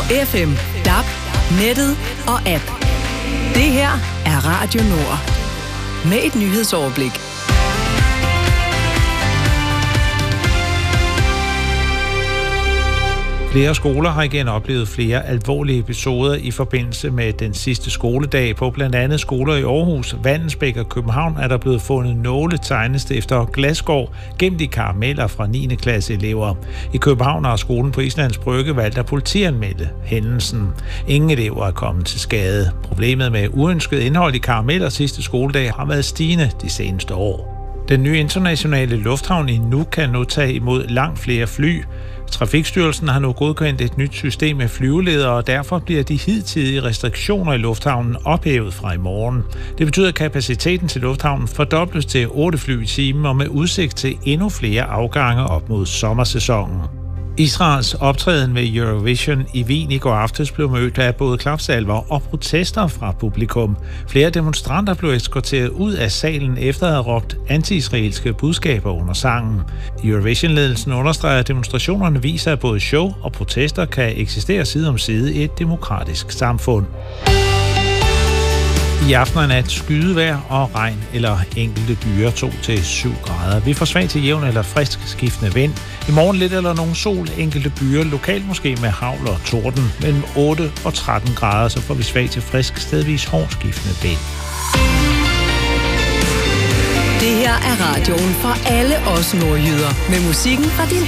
FM, DAB, nettet og app. Det her er Radio Nord. Med et nyhedsoverblik. Flere skoler har igen oplevet flere alvorlige episoder i forbindelse med den sidste skoledag. På blandt andet skoler i Aarhus, Vallensbæk og København er der blevet fundet nåle tegnestifter og glasskår gemt i karameller fra 9. klasse elever. I København har skolen på Islands Brygge valgt at politianmelde hændelsen. Ingen elever er kommet til skade. Problemet med uønsket indhold i karameller sidste skoledag har været stigende de seneste år. Den nye internationale lufthavn i Nuuk kan nu tage imod langt flere fly. Trafikstyrelsen har nu godkendt et nyt system med flyveledere, og derfor bliver de hidtidige restriktioner i lufthavnen ophævet fra i morgen. Det betyder, at kapaciteten til lufthavnen fordobles til 8 fly i timen og med udsigt til endnu flere afgange op mod sommersæsonen. Israels optræden ved Eurovision i Wien i går aftes blev mødt af både klapsalver og protester fra publikum. Flere demonstranter blev eskorteret ud af salen efter at have råbt anti-israelske budskaber under sangen. Eurovision-ledelsen understreger, at demonstrationerne viser, at både show og protester kan eksistere side om side i et demokratisk samfund. I aften og nat skydevejr og regn eller enkelte byer 2-7 grader. Vi får svag til jævn eller frisk skiftende vind. I morgen lidt eller nogen sol, enkelte byer, lokalt måske med hagl og torden. Mellem 8 og 13 grader, så får vi svag til frisk, stedvis hård skiftende vind. Det her er radioen for alle os nordjyder. Med musikken fra din